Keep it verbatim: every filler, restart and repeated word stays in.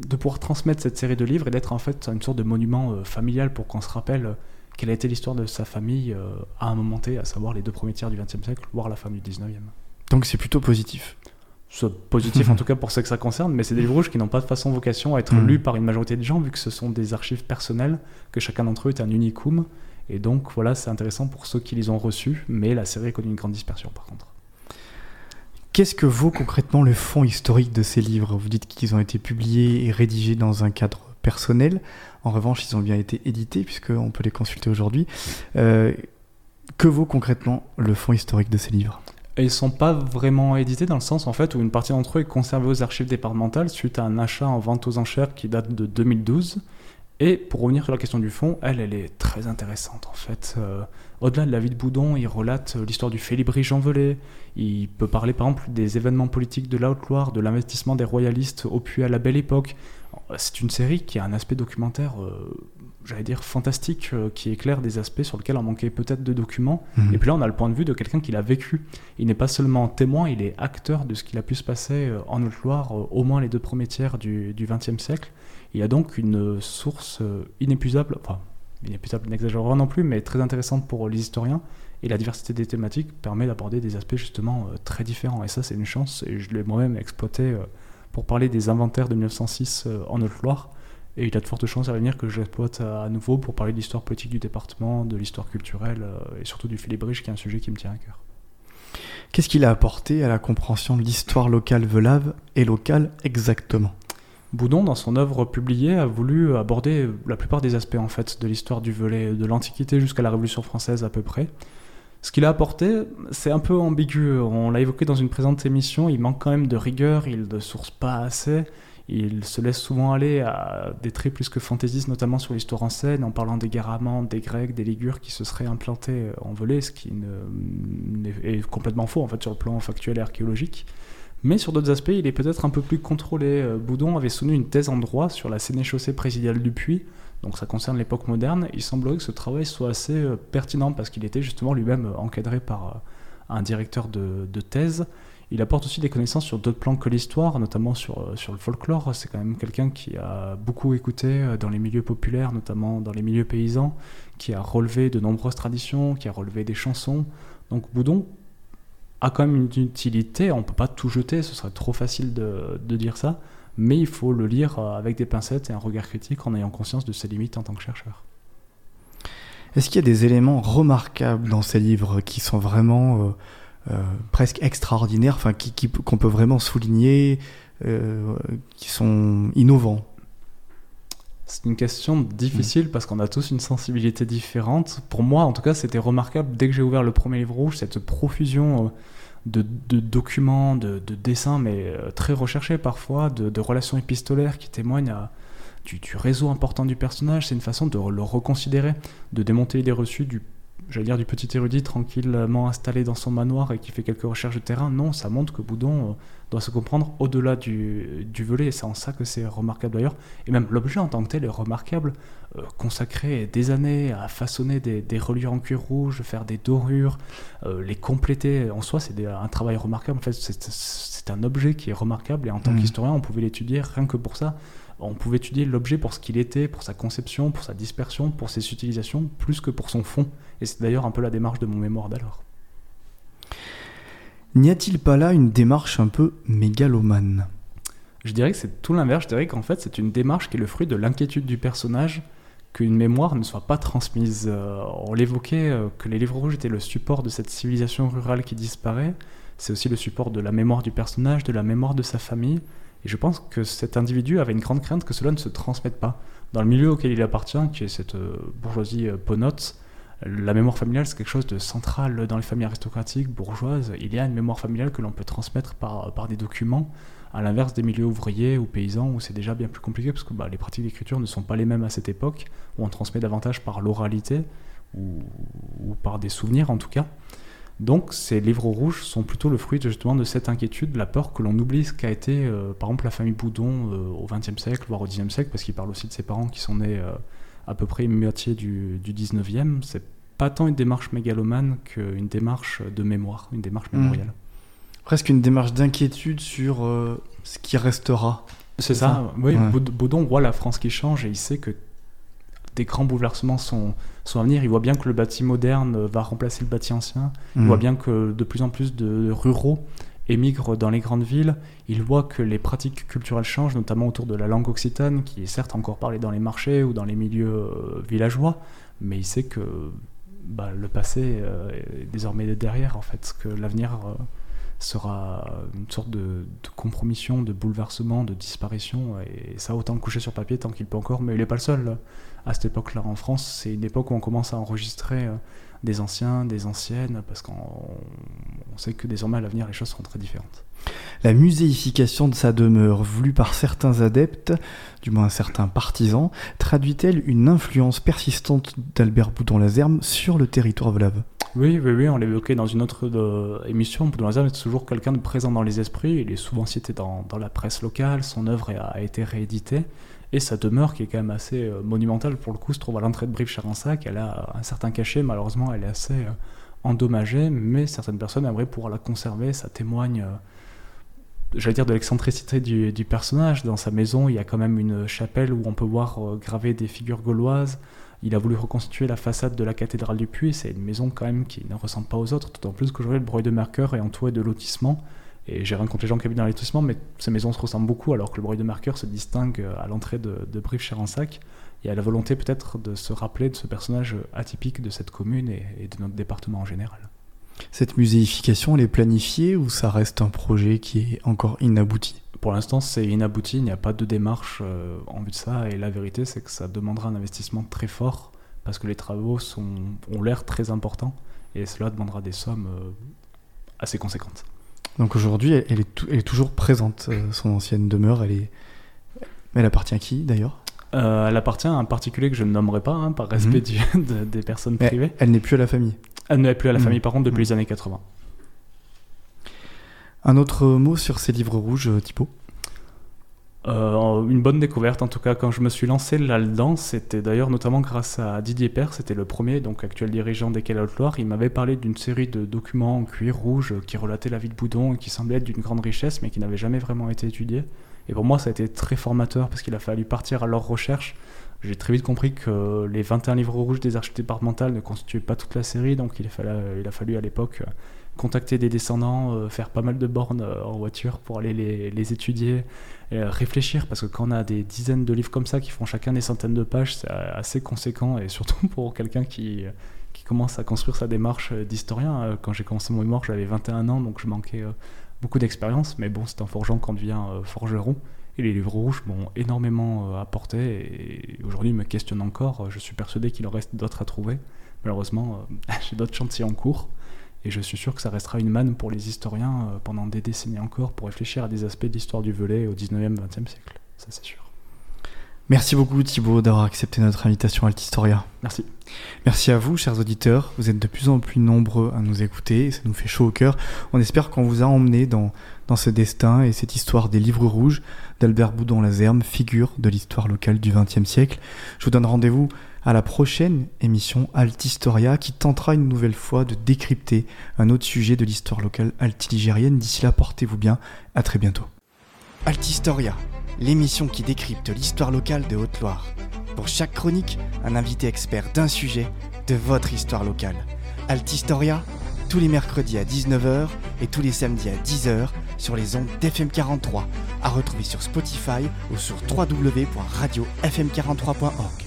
de pouvoir transmettre cette série de livres et d'être en fait une sorte de monument euh, familial pour qu'on se rappelle euh, quelle a été l'histoire de sa famille euh, à un moment T, à savoir les deux premiers tiers du vingtième siècle, voire la fin du dix-neuvième. Donc c'est plutôt positif. C'est positif en tout cas pour ceux que ça concerne, mais c'est des livres rouges qui n'ont pas de façon vocation à être Mmh. lus par une majorité de gens, vu que ce sont des archives personnelles, que chacun d'entre eux est un unicum, et donc voilà, c'est intéressant pour ceux qui les ont reçus, mais la série a connu une grande dispersion par contre. Qu'est-ce que vaut concrètement le fond historique de ces livres ? Vous dites qu'ils ont été publiés et rédigés dans un cadre personnel. En revanche, ils ont bien été édités, puisqu'on peut les consulter aujourd'hui. Euh, que vaut concrètement le fond historique de ces livres ? Et ils ne sont pas vraiment édités dans le sens en fait, où une partie d'entre eux est conservée aux archives départementales suite à un achat en vente aux enchères qui date de deux mille douze. Et pour revenir sur la question du fond, elle, elle est très intéressante en fait. Euh, au-delà de la vie de Boudon, il relate euh, l'histoire du Félibrige-en-Velay. Il peut parler par exemple des événements politiques de la Haute-Loire, de l'investissement des royalistes au Puy à la Belle Époque. C'est une série qui a un aspect documentaire, euh, j'allais dire fantastique, euh, qui éclaire des aspects sur lesquels on manquait peut-être de documents. Mmh. Et puis là, on a le point de vue de quelqu'un qui l'a vécu. Il n'est pas seulement témoin, il est acteur de ce qu'il a pu se passer euh, en Haute-Loire, euh, au moins les deux premiers tiers du vingtième siècle. Il y a donc une source inépuisable, enfin inépuisable, n'exagérons pas non plus, mais très intéressante pour les historiens. Et la diversité des thématiques permet d'aborder des aspects justement très différents. Et ça, c'est une chance. Et je l'ai moi-même exploité pour parler des inventaires de mille neuf cent six en Haute-Loire. Et il y a de fortes chances à l'avenir que je l'exploite à nouveau pour parler de l'histoire politique du département, de l'histoire culturelle et surtout du Félibrige, qui est un sujet qui me tient à cœur. Qu'est-ce qu'il a apporté à la compréhension de l'histoire locale velave et locale exactement ? Boudon, dans son œuvre publiée, a voulu aborder la plupart des aspects en fait, de l'histoire du Velay, de l'Antiquité jusqu'à la Révolution française à peu près. Ce qu'il a apporté, c'est un peu ambigu. On l'a évoqué dans une présente émission, il manque quand même de rigueur, il ne source pas assez. Il se laisse souvent aller à des traits plus que fantaisistes, notamment sur l'histoire ancienne, en parlant des Garamantes, des Grecs, des Ligures qui se seraient implantés en Velay, ce qui ne, est complètement faux en fait, sur le plan factuel et archéologique. Mais sur d'autres aspects, il est peut-être un peu plus contrôlé. Boudon avait soutenu une thèse en droit sur la sénéchaussée présidiale du Puy, donc ça concerne l'époque moderne. Il semblerait que ce travail soit assez pertinent parce qu'il était justement lui-même encadré par un directeur de, de thèse. Il apporte aussi des connaissances sur d'autres plans que l'histoire, notamment sur, sur le folklore. C'est quand même quelqu'un qui a beaucoup écouté dans les milieux populaires, notamment dans les milieux paysans, qui a relevé de nombreuses traditions, qui a relevé des chansons. Donc Boudon a quand même une utilité, on ne peut pas tout jeter, ce serait trop facile de, de dire ça, mais il faut le lire avec des pincettes et un regard critique en ayant conscience de ses limites en tant que chercheur. Est-ce qu'il y a des éléments remarquables dans ces livres qui sont vraiment euh, euh, presque extraordinaires, enfin, qui, qui, qu'on peut vraiment souligner, euh, qui sont innovants ? C'est une question difficile mmh. parce qu'on a tous une sensibilité différente. Pour moi, en tout cas, c'était remarquable dès que j'ai ouvert le premier livre rouge, cette profusion de, de documents, de, de dessins, mais très recherchés parfois, de, de relations épistolaires qui témoignent à, du, du réseau important du personnage. C'est une façon de le reconsidérer, de démonter l'idée reçue du, j'allais dire, du petit érudit tranquillement installé dans son manoir et qui fait quelques recherches de terrain. Non, ça montre que Boudon euh, doit se comprendre au-delà du, du Velay, et c'est en ça que c'est remarquable d'ailleurs. Et même l'objet en tant que tel est remarquable, euh, consacrer des années à façonner des, des reliures en cuir rouge, faire des dorures, euh, les compléter, en soi c'est des, un travail remarquable. En fait, c'est, c'est un objet qui est remarquable, et en tant mmh. qu'historien on pouvait l'étudier rien que pour ça. On pouvait étudier l'objet pour ce qu'il était, pour sa conception, pour sa dispersion, pour ses utilisations, plus que pour son fond. Et c'est d'ailleurs un peu la démarche de mon mémoire d'alors. N'y a-t-il pas là une démarche un peu mégalomane ? Je dirais que c'est tout l'inverse. Je dirais qu'en fait, c'est une démarche qui est le fruit de l'inquiétude du personnage qu'une mémoire ne soit pas transmise. Euh, on l'évoquait, euh, que les livres rouges étaient le support de cette civilisation rurale qui disparaît. C'est aussi le support de la mémoire du personnage, de la mémoire de sa famille. Et je pense que cet individu avait une grande crainte que cela ne se transmette pas. Dans le milieu auquel il appartient, qui est cette euh, bourgeoisie euh, ponote, la mémoire familiale, c'est quelque chose de central dans les familles aristocratiques, bourgeoises. Il y a une mémoire familiale que l'on peut transmettre par, par des documents, à l'inverse des milieux ouvriers ou paysans, où c'est déjà bien plus compliqué, parce que bah, les pratiques d'écriture ne sont pas les mêmes à cette époque, où on transmet davantage par l'oralité, ou, ou par des souvenirs en tout cas. Donc ces livres rouges sont plutôt le fruit justement de cette inquiétude, de la peur que l'on oublie ce qu'a été euh, par exemple la famille Boudon euh, au vingtième siècle, voire au dixième siècle, parce qu'il parle aussi de ses parents qui sont nés euh, à peu près moitié du, du dix-neuvième. C'est pas tant une démarche mégalomane qu'une démarche de mémoire, une démarche mémorielle. Mmh. Presque une démarche d'inquiétude sur euh, ce qui restera C'est ça, ça oui. Ouais. Baudon voit la France qui change et il sait que des grands bouleversements sont, sont à venir. Il voit bien que le bâti moderne va remplacer le bâti ancien. Il mmh. voit bien que de plus en plus de ruraux émigrent dans les grandes villes. Il voit que les pratiques culturelles changent, notamment autour de la langue occitane, qui est certes encore parlée dans les marchés ou dans les milieux euh, villageois, mais il sait que bah, le passé euh, est désormais derrière, en fait, que l'avenir euh, sera une sorte de, de compromission, de bouleversement, de disparition, et ça autant le coucher sur papier tant qu'il peut encore, mais il n'est pas le seul. À cette époque-là en France, c'est une époque où on commence à enregistrer euh, des anciens, des anciennes, parce qu'on on sait que désormais à l'avenir les choses seront très différentes. La muséification de sa demeure, voulue par certains adeptes, du moins certains partisans, traduit-elle une influence persistante d'Albert Boudon-Lazerme sur le territoire vlave ? Oui, oui, oui, on l'évoquait dans une autre de, émission. Boudon-Lazerme est toujours quelqu'un de présent dans les esprits. Il est souvent cité dans, dans la presse locale. Son œuvre a, a été rééditée. Et sa demeure, qui est quand même assez euh, monumentale pour le coup, se trouve à l'entrée de Brive-Charensac. Elle a un certain cachet, malheureusement, elle est assez euh, endommagée, mais certaines personnes aimeraient pouvoir la conserver. Ça témoigne, euh, j'allais dire, de l'excentricité du, du personnage. Dans sa maison, il y a quand même une chapelle où on peut voir euh, graver des figures gauloises. Il a voulu reconstituer la façade de la cathédrale du Puy. C'est une maison quand même qui ne ressemble pas aux autres, d'autant plus qu'aujourd'hui le Breuil de Mercœur est entouré de lotissements. Et j'ai rien contre les gens qui habitent dans les lotissements, mais ces maisons se ressemblent beaucoup, alors que le Breuil de Mercœur se distingue à l'entrée de, de Brive-Charensac. Il y a la volonté peut-être de se rappeler de ce personnage atypique de cette commune et, et de notre département en général. Cette muséification, elle est planifiée ou ça reste un projet qui est encore inabouti ? Pour l'instant, c'est inabouti, il n'y a pas de démarche euh, en vue de ça, et la vérité, c'est que ça demandera un investissement très fort, parce que les travaux sont, ont l'air très importants, et cela demandera des sommes euh, assez conséquentes. Donc aujourd'hui, elle, elle, est, elle est toujours présente, euh, son ancienne demeure, elle est... Elle appartient à qui, d'ailleurs ? euh, Elle appartient à un particulier que je ne nommerai pas, hein, par respect mmh. du, de, des personnes Mais privées. Elle n'est plus à la famille. Elle n'est plus à la mmh. famille, par contre, depuis mmh. les années quatre-vingts. Un autre mot sur ces livres rouges, Thibaut ? Euh, une bonne découverte en tout cas quand je me suis lancé là-dedans, c'était d'ailleurs notamment grâce à Didier Père, c'était le premier, donc actuel dirigeant des Quais de la Haute-Loire. Il m'avait parlé d'une série de documents en cuir rouge qui relataient la vie de Boudon et qui semblaient être d'une grande richesse mais qui n'avaient jamais vraiment été étudiés. Et pour moi ça a été très formateur parce qu'il a fallu partir à leur recherche. J'ai très vite compris que les vingt et un livres rouges des archives départementales ne constituaient pas toute la série, donc il a fallu, il a fallu à l'époque contacter des descendants, euh, faire pas mal de bornes euh, en voiture pour aller les, les étudier, et, euh, réfléchir, parce que quand on a des dizaines de livres comme ça qui font chacun des centaines de pages, c'est assez conséquent, et surtout pour quelqu'un qui, qui commence à construire sa démarche d'historien. Euh, quand j'ai commencé mon mémoire, j'avais vingt et un ans, donc je manquais euh, beaucoup d'expérience, mais bon, c'est en forgeant qu'on devient euh, forgeron, et les livres rouges m'ont énormément euh, apporté, et, et aujourd'hui ils me questionnent encore. Je suis persuadé qu'il en reste d'autres à trouver. Malheureusement, euh, j'ai d'autres chantiers en cours. Et je suis sûr que ça restera une manne pour les historiens euh, pendant des décennies encore pour réfléchir à des aspects de l'histoire du Velay au dix-neuvième, vingtième siècle. Ça, c'est sûr. Merci beaucoup Thibaut d'avoir accepté notre invitation à Altistoria. Merci. Merci à vous, chers auditeurs. Vous êtes de plus en plus nombreux à nous écouter. Ça nous fait chaud au cœur. On espère qu'on vous a emmené dans, dans ce destin et cette histoire des livres rouges d'Albert Boudon-Lazerme, figure de l'histoire locale du vingtième siècle. Je vous donne rendez-vous à la prochaine émission Altistoria qui tentera une nouvelle fois de décrypter un autre sujet de l'histoire locale altiligérienne. D'ici là, portez-vous bien. À très bientôt. Altistoria, l'émission qui décrypte l'histoire locale de Haute-Loire. Pour chaque chronique, un invité expert d'un sujet de votre histoire locale. Altistoria, tous les mercredis à dix-neuf heures et tous les samedis à dix heures sur les ondes d'F M quarante-trois, à retrouver sur Spotify ou sur w w w point radio f m quarante-trois point org.